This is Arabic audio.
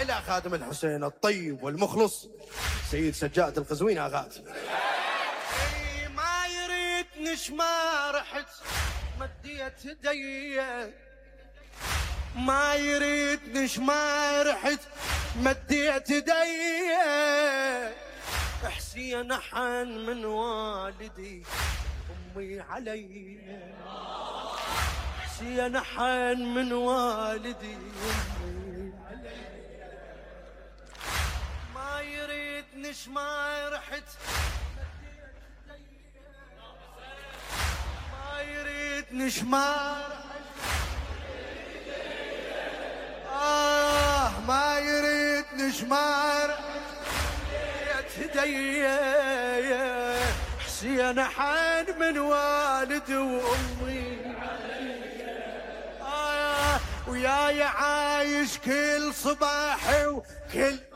إلى خادم الحسين الطيب والمخلص سيد سجاد القزويني آغات. ما يريدنش ما رحت مديت يدي، ما يريدنش ما رحت مديت يدي، حسين حن من والدي أمي علي، حسين حن من والدي أمي علي. ما يريدنش ما رحت ما يريدنش ما رحت ما يريدنش ما رحت هدي، حسين حن من والدي وامي وياي عايش كل صباح وكل